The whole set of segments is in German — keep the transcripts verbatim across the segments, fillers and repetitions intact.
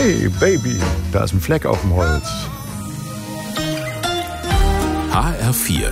Hey Baby, da ist ein Fleck auf dem Holz. H R vier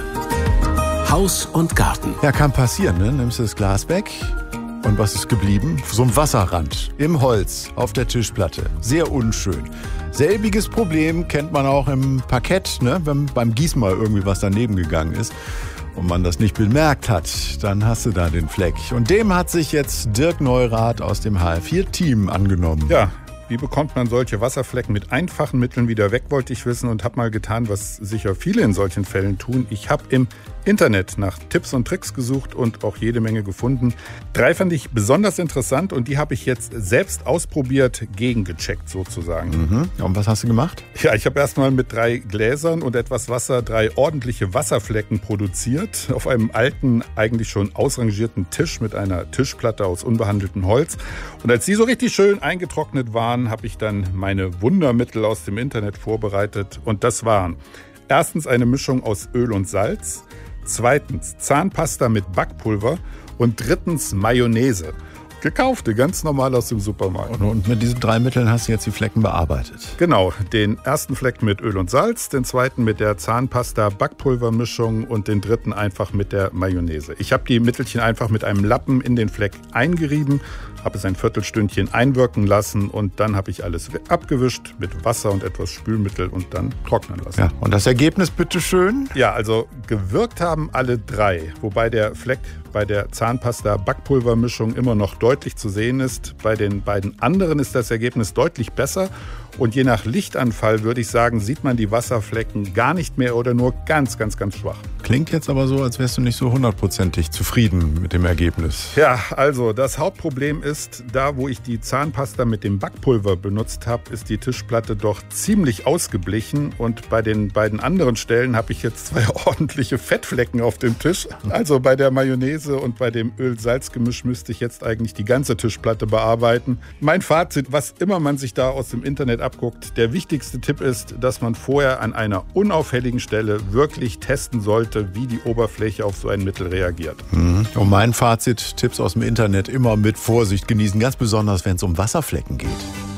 Haus und Garten. Ja, kann passieren, ne? Nimmst du das Glas weg und was ist geblieben? So ein Wasserrand im Holz auf der Tischplatte. Sehr unschön. Selbiges Problem kennt man auch im Parkett, ne? Wenn beim Gießen mal irgendwie was daneben gegangen ist und man das nicht bemerkt hat, dann hast du da den Fleck. Und dem hat sich jetzt Dirk Neurath aus dem H R vier Team angenommen. Ja. Wie bekommt man solche Wasserflecken mit einfachen Mitteln wieder weg, wollte ich wissen und habe mal getan, was sicher viele in solchen Fällen tun. Ich habe im Internet nach Tipps und Tricks gesucht und auch jede Menge gefunden. Drei fand ich besonders interessant und die habe ich jetzt selbst ausprobiert, gegengecheckt sozusagen. Mhm. Und was hast du gemacht? Ja, ich habe erstmal mit drei Gläsern und etwas Wasser drei ordentliche Wasserflecken produziert auf einem alten, eigentlich schon ausrangierten Tisch mit einer Tischplatte aus unbehandeltem Holz. Und als die so richtig schön eingetrocknet waren, habe ich dann meine Wundermittel aus dem Internet vorbereitet. Und das waren erstens eine Mischung aus Öl und Salz, zweitens Zahnpasta mit Backpulver und drittens Mayonnaise. Gekaufte, ganz normal aus dem Supermarkt. Und mit diesen drei Mitteln hast du jetzt die Flecken bearbeitet? Genau, den ersten Fleck mit Öl und Salz, den zweiten mit der Zahnpasta-Backpulvermischung und den dritten einfach mit der Mayonnaise. Ich habe die Mittelchen einfach mit einem Lappen in den Fleck eingerieben, habe es ein Viertelstündchen einwirken lassen und dann habe ich alles abgewischt mit Wasser und etwas Spülmittel und dann trocknen lassen. Ja, und das Ergebnis bitteschön? Ja, also gewirkt haben alle drei, wobei der Fleck bei der Zahnpasta-Backpulvermischung immer noch deutlich zu sehen ist. Bei den beiden anderen ist das Ergebnis deutlich besser. Und je nach Lichtanfall, würde ich sagen, sieht man die Wasserflecken gar nicht mehr oder nur ganz, ganz, ganz schwach. Klingt jetzt aber so, als wärst du nicht so hundertprozentig zufrieden mit dem Ergebnis. Ja, also das Hauptproblem ist, da wo ich die Zahnpasta mit dem Backpulver benutzt habe, ist die Tischplatte doch ziemlich ausgeblichen. Und bei den beiden anderen Stellen habe ich jetzt zwei ordentliche Fettflecken auf dem Tisch. Also bei der Mayonnaise und bei dem Öl-Salz-Gemisch müsste ich jetzt eigentlich die ganze Tischplatte bearbeiten. Mein Fazit, was immer man sich da aus dem Internet abguckt, der wichtigste Tipp ist, dass man vorher an einer unauffälligen Stelle wirklich testen sollte, wie die Oberfläche auf so ein Mittel reagiert. Mhm. Und mein Fazit, Tipps aus dem Internet immer mit Vorsicht genießen, ganz besonders wenn es um Wasserflecken geht.